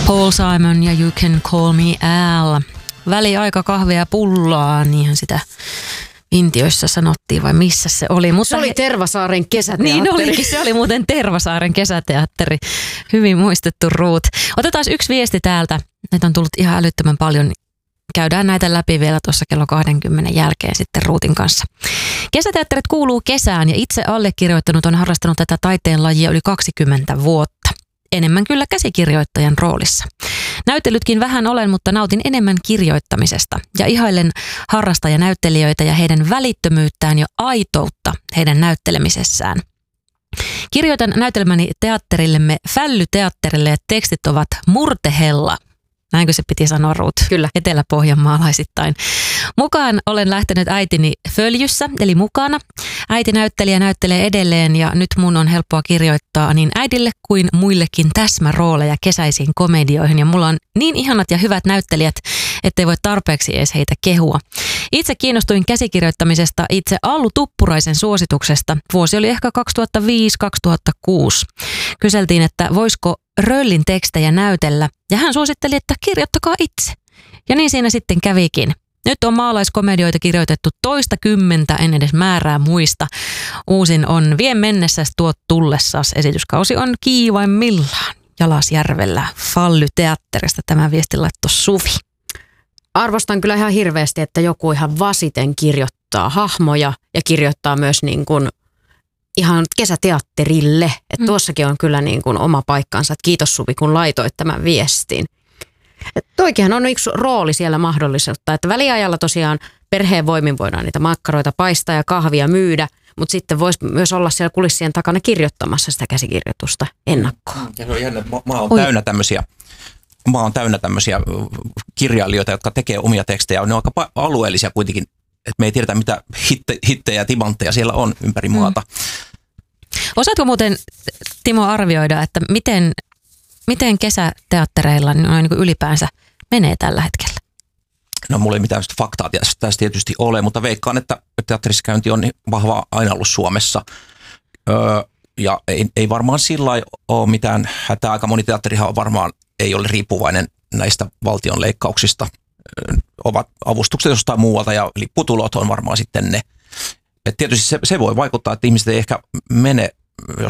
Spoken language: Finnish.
Paul Simon ja You Can Call Me Al. Väliaika kahvia pullaa, niinhän sitä Intioissa sanottiin, vai missä se oli. Mutta se oli Tervasaaren kesäteatteri. Niin olikin, se oli muuten Tervasaaren kesäteatteri. Hyvin muistettu, Ruut. Otetaan yksi viesti täältä. Näitä on tullut ihan älyttömän paljon. Käydään näitä läpi vielä tuossa kello 20 jälkeen sitten Ruutin kanssa. Kesäteatterit kuuluu kesään ja itse allekirjoittanut on harrastanut tätä taiteen lajia yli 20 vuotta. Enemmän kyllä käsikirjoittajan roolissa. Näyttelytkin vähän olen, mutta nautin enemmän kirjoittamisesta ja ihailen harrastajanäyttelijöitä ja heidän välittömyyttään ja aitoutta heidän näyttelemisessään. Kirjoitan näytelmäni teatterillemme Fälly-teatterille ja tekstit ovat murtehella. Näinkö se piti sanoa, Ruut? Kyllä. Etelä-pohjanmaalaisittain. Mukaan olen lähtenyt äitini Följyssä, eli mukana. Äiti näyttelijä näyttelee edelleen ja nyt mun on helppoa kirjoittaa niin äidille kuin muillekin täsmärooleja kesäisiin komedioihin. Ja mulla on niin ihanat ja hyvät näyttelijät, ettei voi tarpeeksi edes heitä kehua. Itse kiinnostuin käsikirjoittamisesta itse Allu Tuppuraisen suosituksesta. Vuosi oli ehkä 2005-2006. Kyseltiin, että voisiko Röllin tekstejä näytellä, ja hän suositteli, että kirjoittakaa itse. Ja niin siinä sitten kävikin. Nyt on maalaiskomedioita kirjoitettu toistakymmentä, en edes määrää muista. Uusin on Vie mennessäs tuot tullessas. Esityskausi on kiivaimmillaan Jalasjärvellä Fälly-teatterista. Tämä viesti laittoi Suvi. Arvostan kyllä ihan hirveästi, että joku ihan vasiten kirjoittaa hahmoja ja kirjoittaa myös niin kuin ihan kesäteatterille. Että tuossakin on kyllä niin kuin oma paikkansa. Että kiitos Suvi, kun laitoit tämän viestin. Toikinhan on yksi rooli siellä mahdollisuutta, että väliajalla tosiaan perheen voimin voidaan niitä makkaroita paistaa ja kahvia myydä, mutta sitten voisi myös olla siellä kulissien takana kirjoittamassa sitä käsikirjoitusta ennakkoon. Ja se on jännä, maa on täynnä tämmöisiä kirjailijoita, jotka tekee omia tekstejä. Ne on aika alueellisia kuitenkin, että me ei tiedetä mitä hittejä ja timantteja siellä on ympäri maata. Osaatko muuten, Timo, arvioida, että miten kesäteattereilla noin niin kuin ylipäänsä menee tällä hetkellä? No mulla ei mitään faktaa tästä tietysti ole, mutta veikkaan, että teatterissa käynti on vahva aina ollut Suomessa. Ja ei varmaan sillä ole mitään hätää. Aika moni teatterihan varmaan ei ole riippuvainen näistä valtion leikkauksista. Ovat avustukset jostain muualta ja lipputulot on varmaan sitten ne. Et tietysti se voi vaikuttaa, että ihmiset ei ehkä mene,